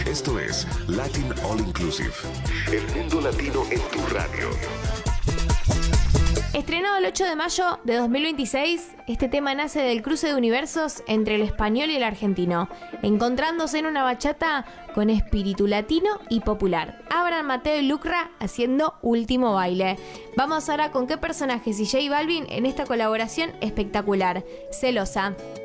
Esto es Latin All Inclusive. El mundo latino en tu radio. Estrenado el 8 de mayo de 2026, este tema nace del cruce de universos entre el español y el argentino, encontrándose en una bachata con espíritu latino y popular. Abraham Mateo y Lucra haciendo Último Baile. Vamos ahora con qué personajes y J Balvin en esta colaboración espectacular, Celosa.